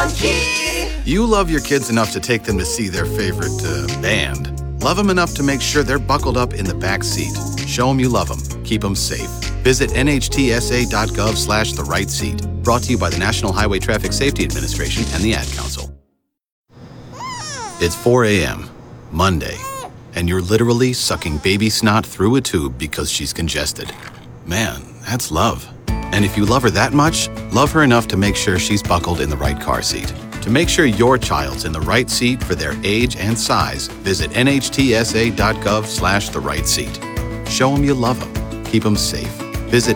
Monkey. You love your kids enough to take them to see their favorite band. Love them enough to make sure they're buckled up in the back seat. Show them you love them. Keep them safe. Visit nhtsa.gov/the-right-seat. Brought to you by the National Highway Traffic Safety Administration and the Ad Council. It's 4 a.m., Monday, and you're literally sucking baby snot through a tube because she's congested. Man, that's love. And if you love her that much, love her enough to make sure she's buckled in the right car seat. To make sure your child's in the right seat for their age and size, visit nhtsa.gov/the-right-seat. Show them you love them. Keep them safe. Visit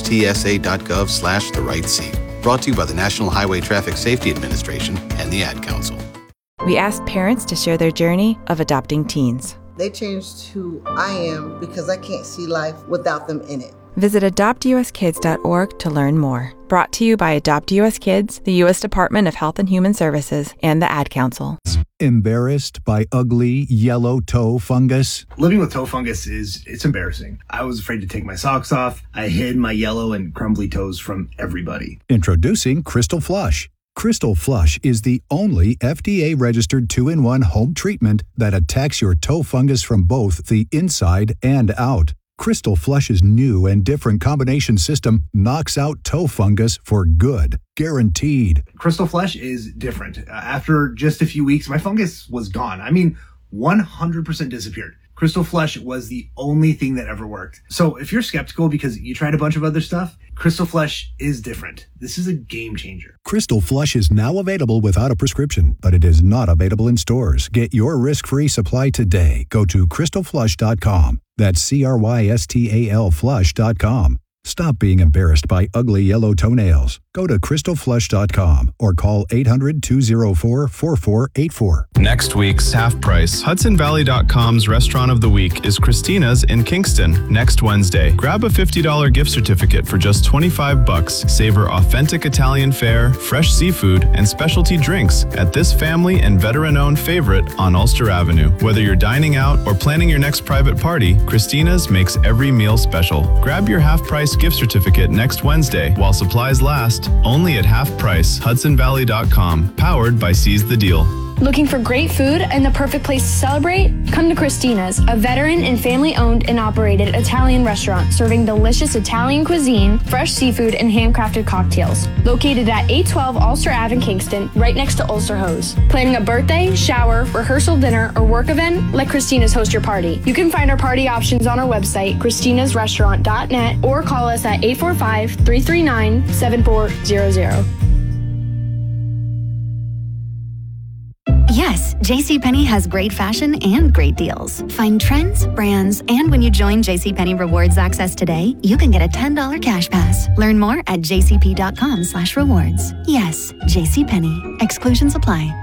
nhtsa.gov/the-right-seat. Brought to you by the National Highway Traffic Safety Administration and the Ad Council. We asked parents to share their journey of adopting teens. They changed who I am because I can't see life without them in it. Visit adoptuskids.org to learn more. Brought to you by Adopt US Kids, the U.S. Department of Health and Human Services, and the Ad Council. Embarrassed by ugly yellow toe fungus? Living with toe fungus it's embarrassing. I was afraid to take my socks off. I hid my yellow and crumbly toes from everybody. Introducing Crystal Flush. Crystal Flush is the only FDA-registered 2-in-1 home treatment that attacks your toe fungus from both the inside and out. Crystal Flush's new and different combination system knocks out toe fungus for good. Guaranteed. Crystal Flush is different. After just a few weeks, my fungus was gone. 100% disappeared. Crystal Flush was the only thing that ever worked. So if you're skeptical because you tried a bunch of other stuff, Crystal Flush is different. This is a game changer. Crystal Flush is now available without a prescription, but it is not available in stores. Get your risk-free supply today. Go to crystalflush.com. That's CRYSTAL flush.com. Stop being embarrassed by ugly yellow toenails. Go to crystalflush.com or call 800-204-4484. Next week's Half Price, HudsonValley.com's Restaurant of the Week is Christina's in Kingston next Wednesday. Grab a $50 gift certificate for just $25. Savor authentic Italian fare, fresh seafood, and specialty drinks at this family and veteran-owned favorite on Ulster Avenue. Whether you're dining out or planning your next private party, Christina's makes every meal special. Grab your half-price gift certificate next Wednesday while supplies last, only at Half Price, HudsonValley.com, powered by Seize the Deal. Looking for great food and the perfect place to celebrate? Come to Christina's, a veteran and family-owned and operated Italian restaurant serving delicious Italian cuisine, fresh seafood, and handcrafted cocktails. Located at 812 Ulster Ave in Kingston, right next to Ulster Hose. Planning a birthday, shower, rehearsal dinner, or work event? Let Christina's host your party. You can find our party options on our website, christinasrestaurant.net, or call us at 845-339-7400. Yes, JCPenney has great fashion and great deals. Find trends, brands, and when you join JCPenney Rewards Access today, you can get a $10 cash pass. Learn more at jcp.com/rewards. Yes, JCPenney. Exclusions apply.